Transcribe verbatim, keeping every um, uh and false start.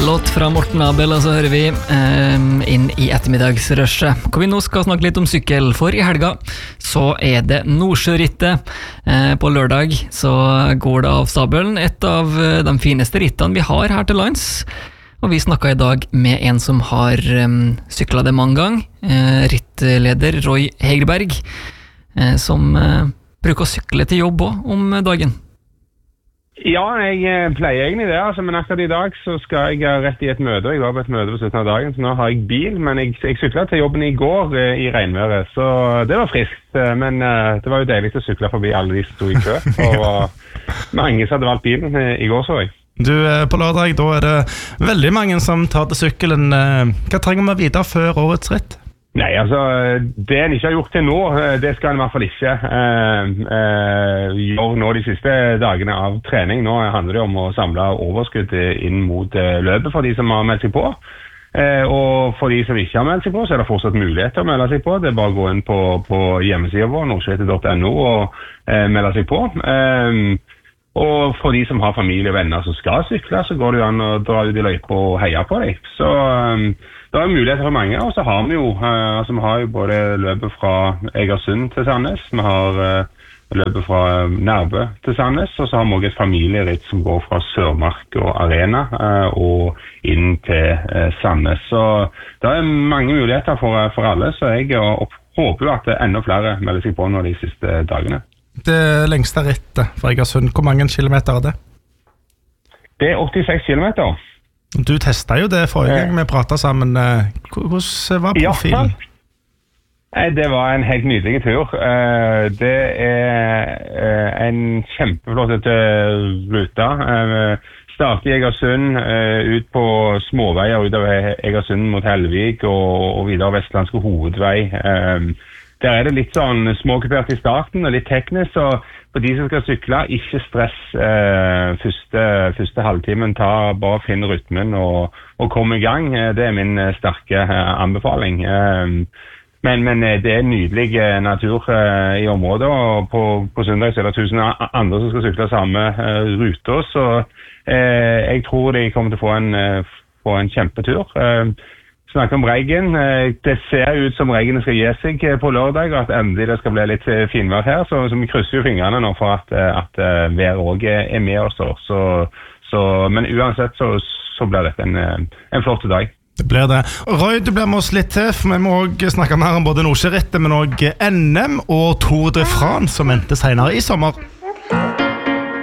Låt fra Morten Abel, og så hører vi um, inn i ettermiddagsrushet, hvor vi nå skal snakke litt om sykkel. For i helga så er det Nordsjørittet. Uh, på lørdag så går det av stabelen, et av de fineste rittene vi har her til lands. Og vi snakket i dag med en som har um, syklet det mange gang, uh, rittleder Roy Hegerberg, uh, som uh, bruker å sykle til jobb også om dagen. Ja, jeg pleier egentlig det, altså, men akkurat i dag så skal jeg rett i et møte. Jeg var på et møte på slutten av dagen, så nå har jeg bil, men jeg, jeg syklet til jobben i går eh, i regnværet, så det var friskt. Men eh, det var jo deilig å sykle forbi alle de som stod i kø, og mange som hadde valgt bilen eh, i går, så jeg. Du, på lørdag, da er det veldig mange som tar til sykkelen. Hva trenger vi videre før årets ritt? Nei, altså, det en ikke har gjort til nå, det skal en i hvert fall ikke eh, eh, gjøre nå de siste dagene av trening. Nå handler det om å samle overskudd inn mot eh, løpet for de som har meldt seg på. Eh, og for de som ikke har meldt seg på, så er det fortsatt mulighet til å melde seg på. Det er bare å gå inn på, på hjemmesiden vår, nordsjørittet punktum no, og eh, melde seg på. Eh, og for de som har familie og venner som skal sykle, så går det jo an å dra ut i løypa og heie på dem. Så eh, det er muligheter for mange, og så har vi jo, uh, altså, vi har jo både løpet fra Egersund til Sandnes, vi har uh, løpet fra Nærbø til Sandnes, og så har vi også et familieritt som går fra Sørmark og Arena uh, og inn til uh, Sandnes. Så det er mange muligheter for, for alle, så jeg uh, håper jo at enda flere melder seg på nå de siste dagene. Det lengste rittet fra Egersund, hvor mange kilometer er det? Det er åttiseks kilometer. Du testet jo det forrige gang vi pratet sammen. Hvordan var profilen? Ja, det var en helt nydelig tur. Det er en kjempeflott rute. Startet i Egersund, ut på småveier utover Egersund mot Helvik og, og videre Vestlandske hovedvei. Der er det litt sånn småkupert i starten og litt teknisk, så for de som skal sykle, ikke stress eh, første, første halvtimen, ta bare finn rytmen og, og kom i gang. Det er min sterke eh, anbefaling. Eh, men, men det er nydelig eh, natur eh, i området, og på, på søndag så er det tusen andre som skal sykle samme eh, rute, så eh, jeg tror de kommer til å få en, eh, få en kjempetur. Eh, Snakke om regn. Det ser ut som regnet skal gi seg på lørdag, og at endelig det skal bli litt finvær her, så, så vi krysser jo fingrene nå for at, at vær også er med oss. Så, så, men uansett så, så blir dette en, en flott dag. Det blir det. Roy, du blir med oss litt til, for vi må også snakke mer om både Nordsjørittet, men også N M og Tour de France, som endte senere i sommer.